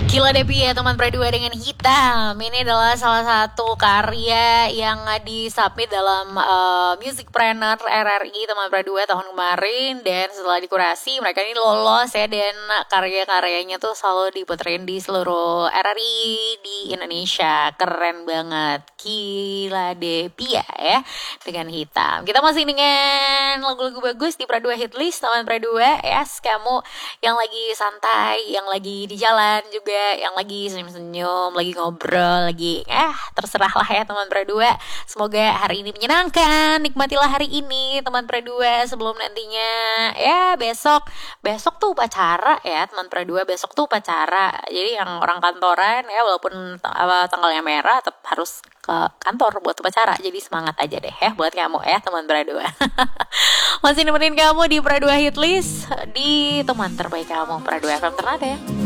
Gila Depi ya teman Pradua dengan Hitam. Ini adalah salah satu karya yang disubmit dalam Musicpreneur RRI teman Pradua tahun kemarin. Dan setelah dikurasi mereka ini lolos ya. Dan karya-karyanya tuh selalu diputerin di seluruh RRI di Indonesia. Keren banget. Gila Depi ya dengan Hitam. Kita masih dengan lagu-lagu bagus di Pradua Hitlist teman Pradua. Yes, kamu yang lagi santai, yang lagi di jalan juga, yang lagi senyum-senyum, lagi ngobrol, lagi terserah lah ya teman Pradua. Semoga hari ini menyenangkan. Nikmatilah hari ini teman Pradua sebelum nantinya ya besok tuh upacara ya teman Pradua. Besok tuh upacara. Jadi yang orang kantoran ya walaupun tanggalnya merah tetap harus ke kantor buat upacara. Jadi semangat aja deh ya buat kamu ya teman Pradua. Masih nemenin kamu di Pradua Hitlist, di teman terbaik kamu Pradua FM Ternate ya.